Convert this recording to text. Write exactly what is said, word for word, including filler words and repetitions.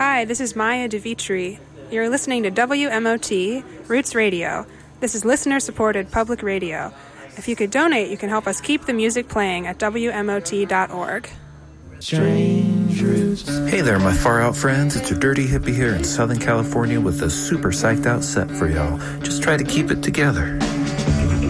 Hi, this is Maya DeVitri. You're listening to W M O T, Roots Radio. This is listener-supported public radio. If you could donate, you can help us keep the music playing at W M O T dot org. Strange Roots. Hey there, my far-out friends. It's your dirty hippie here in Southern California with a super psyched-out set for y'all. Just try to keep it together.